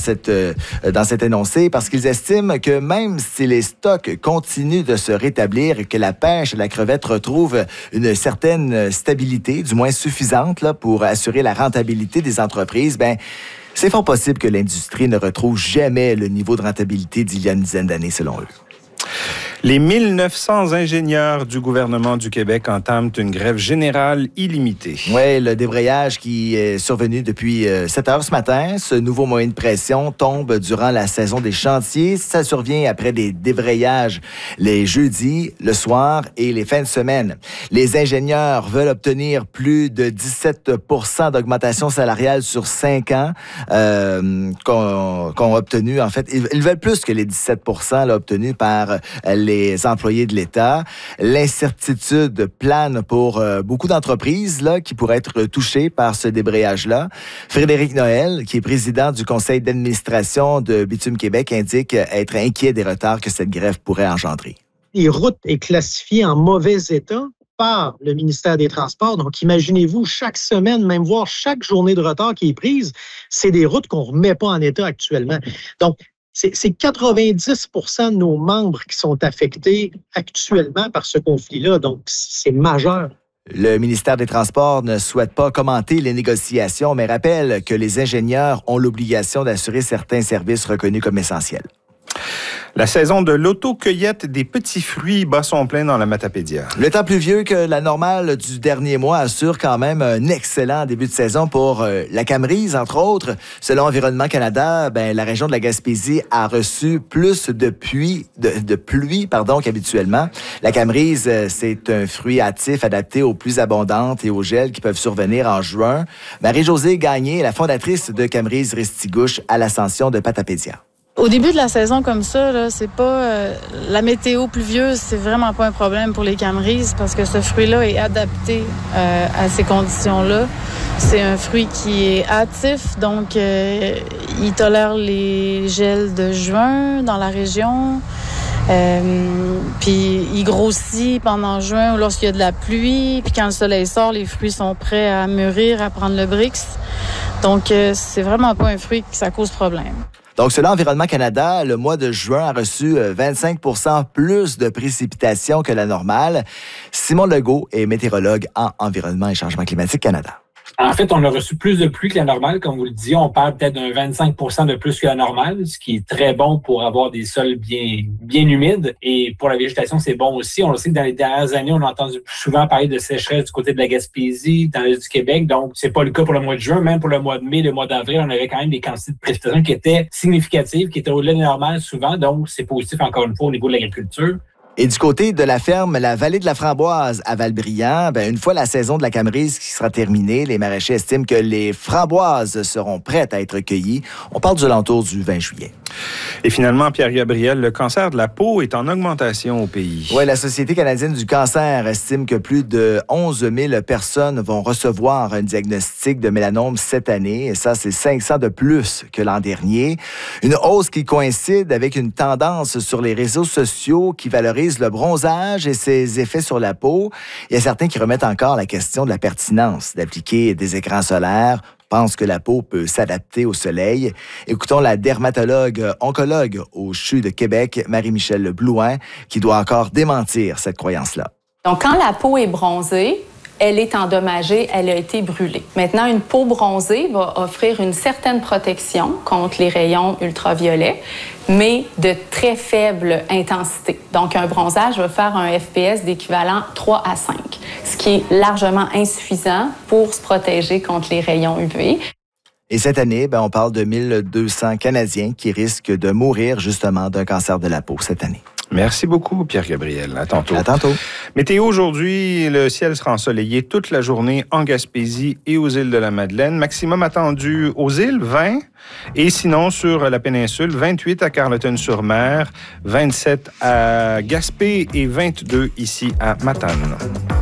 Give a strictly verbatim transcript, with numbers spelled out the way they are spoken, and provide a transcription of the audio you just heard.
cette, euh, dans cet énoncé parce qu'ils estiment que même si les stocks continuent de se rétablir et que la pêche à la crevette retrouve une certaine stabilité, du moins suffisante là, pour assurer la rentabilité des entreprises, ben c'est fort possible que l'industrie ne retrouve jamais le niveau de rentabilité d'il y a une dizaine d'années, selon eux. Les mille neuf cents ingénieurs du gouvernement du Québec entament une grève générale illimitée. Oui, le débrayage qui est survenu depuis sept heures ce matin. Ce nouveau moyen de pression tombe durant la saison des chantiers. Ça survient après des débrayages les jeudis, le soir et les fins de semaine. Les ingénieurs veulent obtenir plus de dix-sept pour cent d'augmentation salariale sur cinq ans euh, qu'ont, qu'ont obtenu. En fait, ils, ils veulent plus que les dix-sept pour cent là, obtenus par les employés de l'État. L'incertitude plane pour euh, beaucoup d'entreprises là, qui pourraient être touchées par ce débrayage-là. Frédéric Noël, qui est président du conseil d'administration de Bitume Québec, indique être inquiet des retards que cette grève pourrait engendrer. Les routes est classifiée en mauvais état par le ministère des Transports. Donc, imaginez-vous, chaque semaine, même voire chaque journée de retard qui est prise, c'est des routes qu'on ne remet pas en état actuellement. Donc, C'est, c'est quatre-vingt-dix pour cent de nos membres qui sont affectés actuellement par ce conflit-là. Donc, c'est majeur. Le ministère des Transports ne souhaite pas commenter les négociations, mais rappelle que les ingénieurs ont l'obligation d'assurer certains services reconnus comme essentiels. La saison de l'autocueillette des petits fruits bat son plein dans la Matapédia. Le temps pluvieux que la normale du dernier mois assure quand même un excellent début de saison pour euh, la Camerise, entre autres. Selon Environnement Canada, ben, la région de la Gaspésie a reçu plus de pluie, de, de pluie pardon, qu'habituellement. La Camerise, euh, c'est un fruit hâtif adapté aux pluies abondantes et aux gels qui peuvent survenir en juin. Marie-Josée Gagné est la fondatrice de Camerise Restigouche à l'ascension de Patapédia. Au début de la saison comme ça, là, c'est pas euh, la météo pluvieuse, c'est vraiment pas un problème pour les camerises parce que ce fruit-là est adapté euh, à ces conditions-là. C'est un fruit qui est hâtif, donc euh, il tolère les gels de juin dans la région. Euh, puis il grossit pendant juin ou lorsqu'il y a de la pluie. Puis quand le soleil sort, les fruits sont prêts à mûrir, à prendre le brix. Donc euh, c'est vraiment pas un fruit qui ça cause problème. Donc, selon Environnement Canada, le mois de juin a reçu vingt-cinq pour cent plus de précipitations que la normale. Simon Legault est météorologue en Environnement et Changement climatique Canada. En fait, on a reçu plus de pluie que la normale. Comme vous le disiez, on parle peut-être d'un vingt-cinq pour cent de plus que la normale, ce qui est très bon pour avoir des sols bien bien humides. Et pour la végétation, c'est bon aussi. On le sait que dans les dernières années, on a entendu souvent parler de sécheresse du côté de la Gaspésie, dans l'est du Québec. Donc, c'est pas le cas pour le mois de juin. Même pour le mois de mai, le mois d'avril, on avait quand même des quantités de précipitations qui étaient significatives, qui étaient au-delà de la normale souvent. Donc, c'est positif encore une fois au niveau de l'agriculture. Et du côté de la ferme La Vallée de la Framboise à Valbriand, ben, une fois la saison de la Camerise qui sera terminée, les maraîchers estiment que les framboises seront prêtes à être cueillies. On parle du l'entour du vingt juillet. Et finalement, Pierre-Gabriel, le cancer de la peau est en augmentation au pays. Oui, la Société canadienne du cancer estime que plus de onze mille personnes vont recevoir un diagnostic de mélanome cette année. Et ça, c'est cinq cents de plus que l'an dernier. Une hausse qui coïncide avec une tendance sur les réseaux sociaux qui valorise le bronzage et ses effets sur la peau. Il y a certains qui remettent encore la question de la pertinence d'appliquer des écrans solaires, pensent que la peau peut s'adapter au soleil. Écoutons la dermatologue oncologue au C H U de Québec, Marie-Michelle Blouin, qui doit encore démentir cette croyance-là. Donc, quand la peau est bronzée, elle est endommagée, elle a été brûlée. Maintenant, une peau bronzée va offrir une certaine protection contre les rayons ultraviolets, mais de très faible intensité. Donc, un bronzage va faire un F P S d'équivalent trois à cinq, ce qui est largement insuffisant pour se protéger contre les rayons U V. Et cette année, ben, on parle de mille deux cents Canadiens qui risquent de mourir justement d'un cancer de la peau cette année. Merci beaucoup, Pierre-Gabriel. À tantôt. À tantôt. Météo aujourd'hui, le ciel sera ensoleillé toute la journée en Gaspésie et aux îles de la Madeleine. Maximum attendu aux îles, vingt. Et sinon, sur la péninsule, vingt-huit à Carleton-sur-Mer, vingt-sept à Gaspé et vingt-deux ici à Matane.